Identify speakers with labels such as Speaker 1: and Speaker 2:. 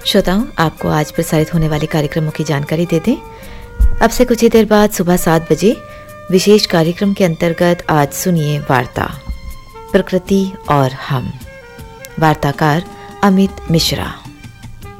Speaker 1: श्रोताओं, आपको आज प्रसारित होने वाले कार्यक्रमों की जानकारी दे दें। अब से कुछ ही देर बाद सुबह 7 बजे विशेष कार्यक्रम के अंतर्गत आज सुनिए वार्ता प्रकृति और हम। वार्ताकार अमित मिश्रा।